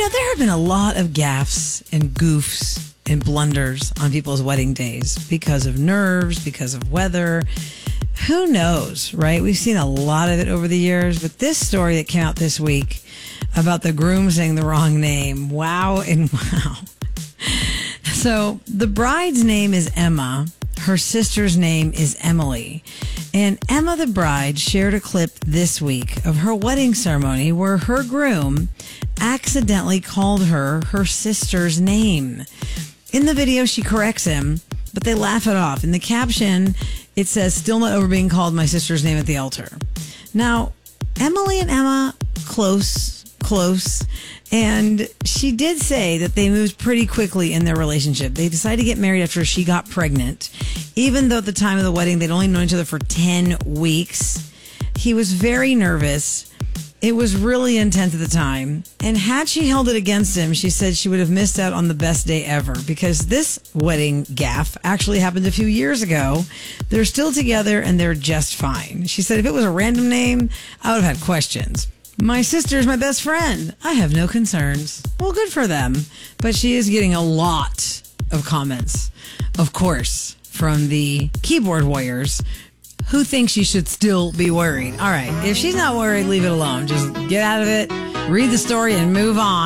there have been a lot of gaffes and goofs and blunders on people's wedding days because of nerves, because of weather. Who knows, right? We've seen a lot of it over the years, but this story that came out this week about the groom saying the wrong name. Wow and wow. So the bride's name is Emma. Her sister's name is Emily. And Emma, the bride, shared a clip this week of her wedding ceremony where her groom accidentally called her sister's name. In the video, she corrects him, but they laugh it off. In the caption, it says, "Still not over being called my sister's name at the altar." Now, Emily and Emma, close. And she did say that they moved pretty quickly in their relationship. They decided to get married after she got pregnant. Even though at the time of the wedding, they'd only known each other for 10 weeks. He was very nervous. It was really intense at the time. And had she held it against him, she said she would have missed out on the best day ever, because this wedding gaffe actually happened a few years ago. They're still together and they're just fine. She said if it was a random name, I would have had questions. My sister's my best friend. I have no concerns. Well, good for them. But she is getting a lot of comments, of course, from the keyboard warriors who think she should still be worried. All right, if she's not worried, leave it alone. Just get out of it, read the story, and move on.